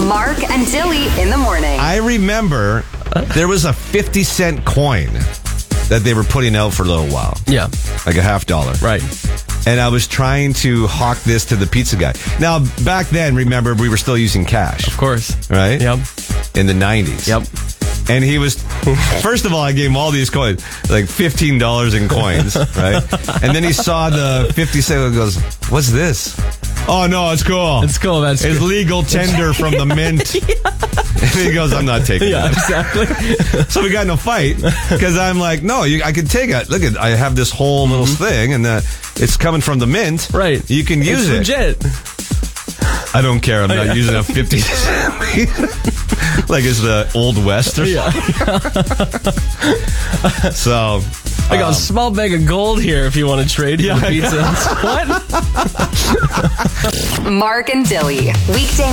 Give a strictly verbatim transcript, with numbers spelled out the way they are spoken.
Mark and Dilly in the morning. I remember there was a fifty cent coin that they were putting out for a little while. Yeah. Like a half dollar. Right. And I was trying to hawk this to the pizza guy. Now, back then, remember, we were still using cash. Of course. Right? Yep. In the nineties. Yep. And he was, first of all, I gave him all these coins, like fifteen dollars in coins, right? And then he saw the fifty cent and goes, what's this? Oh, no, it's cool. It's cool. That's It's good. legal tender from the mint. Yeah. And he goes, I'm not taking Yeah, that. exactly. So we got in a fight because I'm like, no, you, I can take it. Look, at I have this whole little thing and uh, it's coming from the mint. Right. You can use it's it. legit. I don't care. I'm Oh, not yeah. using a fifty cent. Like it's the Old West or Yeah. something. So I got um, a small bag of gold here if you want to trade for Yeah, the pizza. What? Mark and Dilly. Weekday